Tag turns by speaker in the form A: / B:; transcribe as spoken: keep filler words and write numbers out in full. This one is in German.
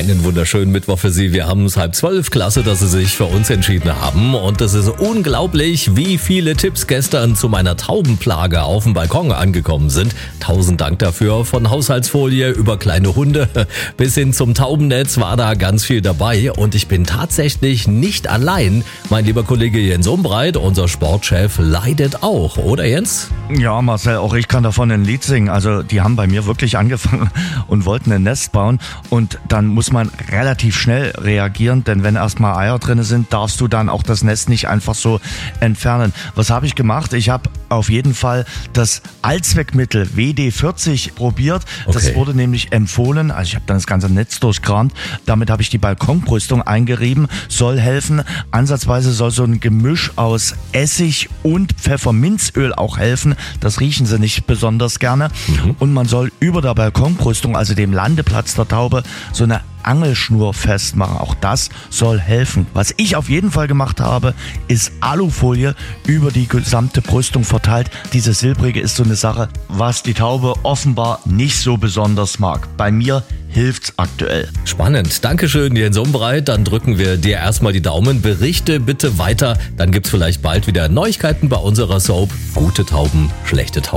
A: Einen wunderschönen Mittwoch für Sie. Wir haben es halb zwölf. Klasse, dass Sie sich für uns entschieden haben. Und es ist unglaublich, wie viele Tipps gestern zu meiner Taubenplage auf dem Balkon angekommen sind. Tausend Dank dafür. Von Haushaltsfolie über kleine Hunde bis hin zum Taubennetz war da ganz viel dabei. Und ich bin tatsächlich nicht allein. Mein lieber Kollege Jens Umbreit, unser Sportchef, leidet auch. Oder Jens?
B: Ja, Marcel, auch ich kann davon ein Lied singen. Also die haben bei mir wirklich angefangen und wollten ein Nest bauen. Und dann muss man relativ schnell reagieren, denn wenn erstmal Eier drin sind, darfst du dann auch das Nest nicht einfach so entfernen. Was habe ich gemacht? Ich habe auf jeden Fall das Allzweckmittel W D vierzig probiert.
A: Okay.
B: Das wurde nämlich empfohlen. Also ich habe dann das ganze Netz durchkramt. Damit habe ich die Balkonbrüstung eingerieben. Soll helfen. Ansatzweise soll so ein Gemisch aus Essig und Pfefferminzöl auch helfen. Das riechen sie nicht besonders gerne. Mhm. Und man soll über der Balkonbrüstung, also dem Landeplatz der Taube, so eine Angelschnur festmachen. Auch das soll helfen. Was ich auf jeden Fall gemacht habe, ist Alufolie über die gesamte Brüstung verteilt. Diese silbrige ist so eine Sache, was die Taube offenbar nicht so besonders mag. Bei mir hilft's aktuell.
A: Spannend. Dankeschön, Jens Umbreit. Dann drücken wir dir erstmal die Daumen. Berichte bitte weiter. Dann gibt's vielleicht bald wieder Neuigkeiten bei unserer Soap. Gute Tauben, schlechte Tauben.